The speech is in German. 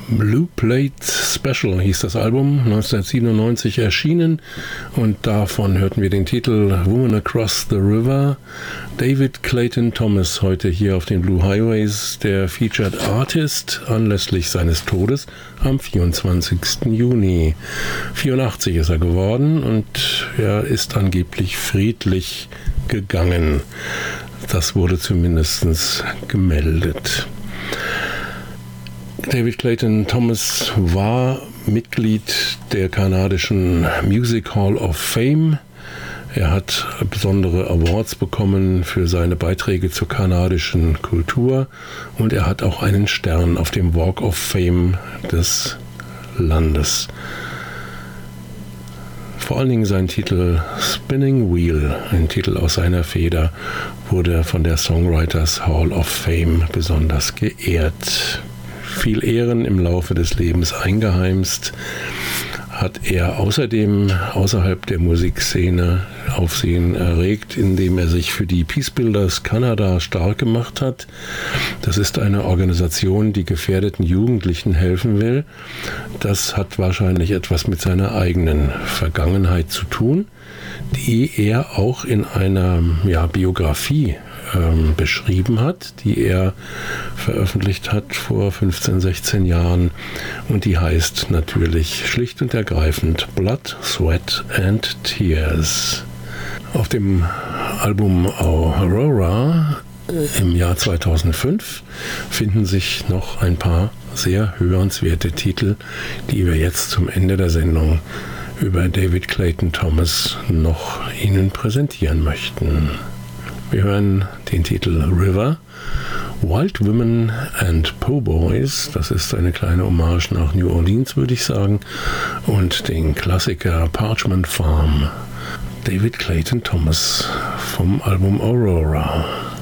Blue Plate Special hieß das Album, 1997 erschienen, und davon hörten wir den Titel Woman Across the River. David Clayton Thomas heute hier auf den Blue Highways, der Featured Artist anlässlich seines Todes am 24. Juni. 84 ist er geworden und er ist angeblich friedlich gegangen. Das wurde zumindest gemeldet. David Clayton Thomas war Mitglied der kanadischen Music Hall of Fame. Er hat besondere Awards bekommen für seine Beiträge zur kanadischen Kultur und er hat auch einen Stern auf dem Walk of Fame des Landes. Vor allen Dingen sein Titel Spinning Wheel, ein Titel aus seiner Feder, wurde von der Songwriters Hall of Fame besonders geehrt. Viel Ehren im Laufe des Lebens eingeheimst hat er außerdem außerhalb der Musikszene Aufsehen erregt, indem er sich für die Peace Builders Kanada stark gemacht hat. Das ist eine Organisation, die gefährdeten Jugendlichen helfen will. Das hat wahrscheinlich etwas mit seiner eigenen Vergangenheit zu tun, die er auch in einer Biografie beschrieben hat, die er veröffentlicht hat vor 15, 16 Jahren, und die heißt natürlich schlicht und ergreifend Blood, Sweat and Tears. Auf dem Album Aurora im Jahr 2005 finden sich noch ein paar sehr hörenswerte Titel, die wir jetzt zum Ende der Sendung über David Clayton Thomas noch Ihnen präsentieren möchten. Wir hören den Titel River, Wild Women and Po' Boys, das ist eine kleine Hommage nach New Orleans, würde ich sagen, und den Klassiker Parchment Farm, David Clayton Thomas vom Album Aurora.